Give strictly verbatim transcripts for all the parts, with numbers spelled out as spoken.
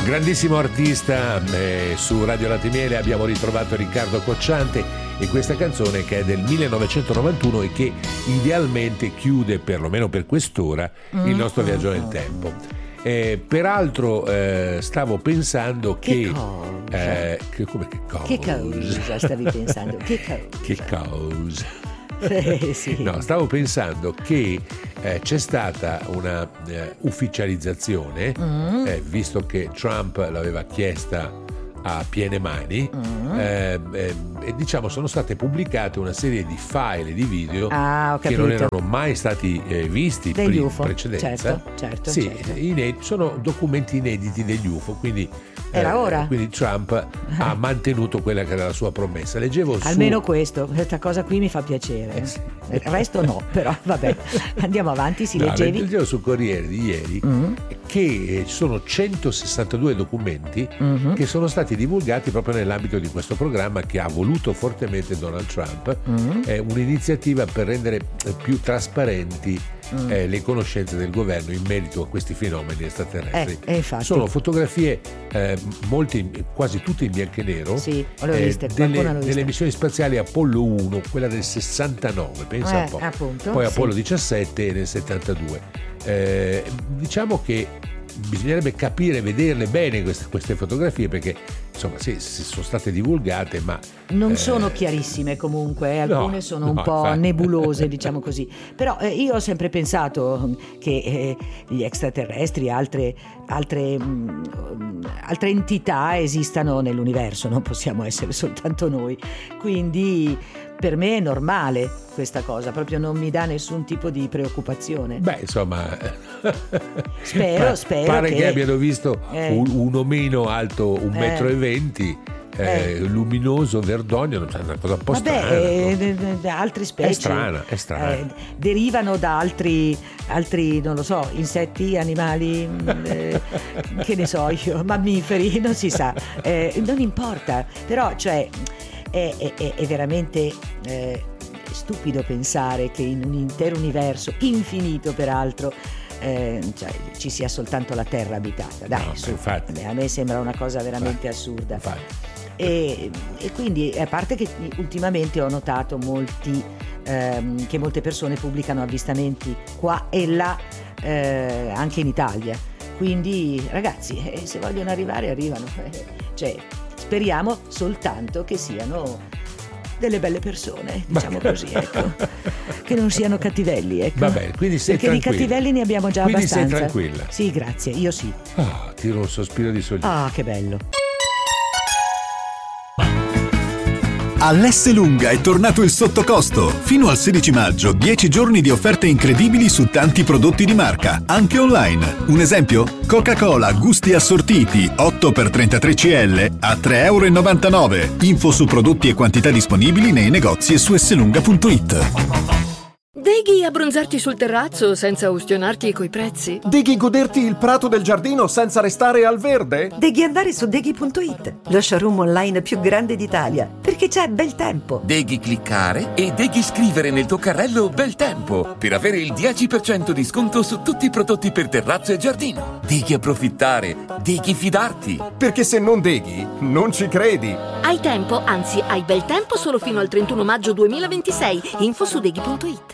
Grandissimo artista, eh, su Radio Latte e Miele abbiamo ritrovato Riccardo Cocciante e questa canzone che è del millenovecentonovantuno e che idealmente chiude, perlomeno per quest'ora, mm. il nostro viaggio nel tempo. Eh, peraltro eh, stavo pensando che... Che cosa? Eh, che, come che cosa? Che cosa stavi pensando? Che cosa? Che cosa? Eh, sì. No, stavo pensando che eh, c'è stata una eh, ufficializzazione, mm. eh, visto che Trump l'aveva chiesta a piene mani, mm. eh, eh, e diciamo sono state pubblicate una serie di file, di video ah, che non erano mai stati eh, visti degli in U F O. precedenza. Certo, certo, sì, certo. Ined- sono documenti inediti degli U F O, quindi era eh, ora. Quindi Trump ha mantenuto quella che era la sua promessa. Leggevo almeno su... questo, questa cosa qui mi fa piacere. Eh sì. Il resto no, però vabbè. Andiamo avanti, si no, leggevi? Leggevo sul Corriere di ieri mm. che ci sono centosessantadue documenti mm-hmm. che sono stati divulgati proprio nell'ambito di questo programma che ha voluto fortemente Donald Trump, mm. è un'iniziativa per rendere più trasparenti mm. eh, le conoscenze del governo in merito a questi fenomeni extraterrestri. Eh, sono fotografie eh, molte, quasi tutte in bianco e nero, sì, le ho viste, eh, delle, l'ho viste. delle missioni spaziali Apollo uno, quella del sessantanove, pensa eh, un po', appunto, poi sì. Apollo diciassette nel settantadue. Eh, diciamo che bisognerebbe capire, vederle bene queste, queste fotografie, perché insomma sì, sì, sono state divulgate, ma non eh, sono chiarissime comunque, eh, alcune no, sono un no, po' infatti. nebulose, diciamo così. Però eh, io ho sempre pensato che eh, gli extraterrestri, altre, altre, mh, altre entità esistano nell'universo, non possiamo essere soltanto noi. Quindi per me è normale questa cosa, proprio non mi dà nessun tipo di preoccupazione. Beh, insomma, spero, pa- spero pare che, che abbiano visto eh. un, un omino alto un Eh. metro e venti, eh, Eh. luminoso, verdogno, non so, una cosa un po' Vabbè, strana. eh, no? eh, altre specie È strana, è strana. eh, derivano da altri, altri, non lo so, insetti, animali, eh, che ne so io, mammiferi, non si sa, eh, non importa, però cioè è, è, è veramente eh, stupido pensare che in un intero universo, infinito peraltro, eh, cioè, ci sia soltanto la Terra abitata. Dai, No, su, infatti. a me sembra una cosa veramente Infatti. assurda. Infatti. E, e quindi, a parte che ultimamente ho notato molti ehm, che molte persone pubblicano avvistamenti qua e là, eh, anche in Italia, quindi ragazzi, eh, se vogliono arrivare arrivano, eh, cioè speriamo soltanto che siano delle belle persone, diciamo così, ecco, che non siano cattivelli, ecco. Va bene, quindi sei perché tranquilla. di cattivelli ne abbiamo già Quindi abbastanza. sei tranquilla. Sì, grazie, io sì. Ah, tiro un sospiro di sollievo. Ah, che bello. All'Esselunga è tornato il sottocosto. Fino al sedici maggio, dieci giorni di offerte incredibili su tanti prodotti di marca, anche online. Un esempio? Coca-Cola gusti assortiti otto per trentatré centilitri a tre e novantanove euro. Info su prodotti e quantità disponibili nei negozi e su esselunga punto it. Deghi abbronzarti sul terrazzo senza ustionarti coi prezzi? Deghi goderti il prato del giardino senza restare al verde? Deghi andare su deghi punto it, lo showroom online più grande d'Italia, perché c'è bel tempo. Deghi cliccare e deghi scrivere nel tuo carrello bel tempo per avere il dieci per cento di sconto su tutti i prodotti per terrazzo e giardino. Deghi approfittare, deghi fidarti. Perché se non deghi, non ci credi. Hai tempo, anzi hai bel tempo solo fino al trentuno maggio duemilaventisei. Info su deghi punto it.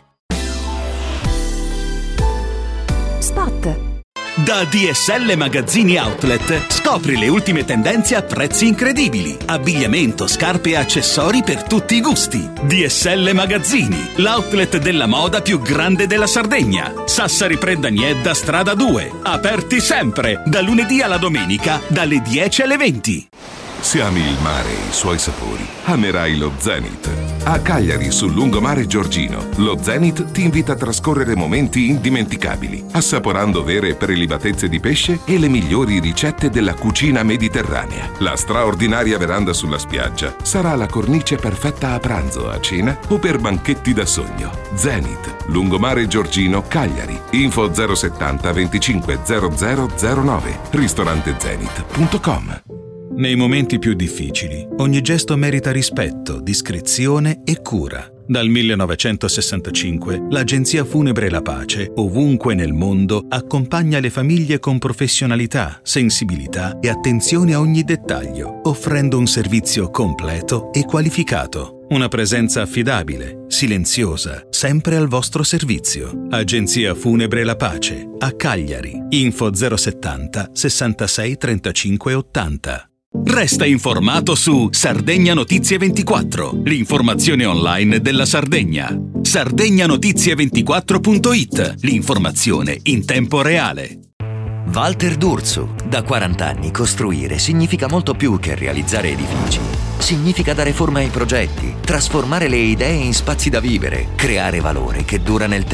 Spot. Da D S L Magazzini Outlet scopri le ultime tendenze a prezzi incredibili. Abbigliamento, scarpe e accessori per tutti i gusti. D S L Magazzini, l'outlet della moda più grande della Sardegna. Sassari Predaniedda, strada due. Aperti sempre, da lunedì alla domenica, dalle dieci alle venti. Se ami il mare e i suoi sapori, amerai lo Zenith. A Cagliari, sul lungomare Giorgino, lo Zenith ti invita a trascorrere momenti indimenticabili, assaporando vere e prelibatezze di pesce e le migliori ricette della cucina mediterranea. La straordinaria veranda sulla spiaggia sarà la cornice perfetta a pranzo, a cena o per banchetti da sogno. Zenith, lungomare Giorgino, Cagliari. Info zero settanta venticinque zero zero zero nove. ristorante zenith punto com. Nei momenti più difficili, ogni gesto merita rispetto, discrezione e cura. Dal millenovecentosessantacinque, l'Agenzia Funebre La Pace, ovunque nel mondo, accompagna le famiglie con professionalità, sensibilità e attenzione a ogni dettaglio, offrendo un servizio completo e qualificato. Una presenza affidabile, silenziosa, sempre al vostro servizio. Agenzia Funebre La Pace, a Cagliari. Info zero settanta sessantasei trentacinque ottanta. Resta informato su Sardegna Notizie ventiquattro, l'informazione online della Sardegna. Sardegna Notizie ventiquattro punto it, l'informazione in tempo reale. Walter D'Urso. Da quaranta anni costruire significa molto più che realizzare edifici. Significa dare forma ai progetti, trasformare le idee in spazi da vivere, creare valore che dura nel tempo.